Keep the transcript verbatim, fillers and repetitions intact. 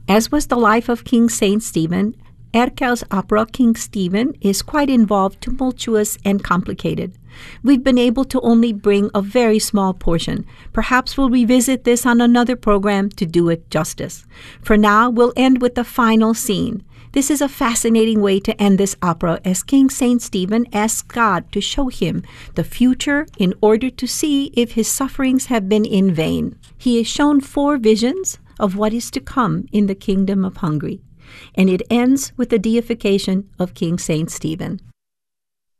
As was the life of King Saint Stephen, Erkel's opera King Stephen is quite involved, tumultuous, and complicated. We've been able to only bring a very small portion. Perhaps we'll revisit this on another program to do it justice. For now, we'll end with the final scene. This is a fascinating way to end this opera, as King Saint Stephen asks God to show him the future in order to see if his sufferings have been in vain. He is shown four visions of what is to come in the kingdom of Hungary, and it ends with the deification of King Saint Stephen.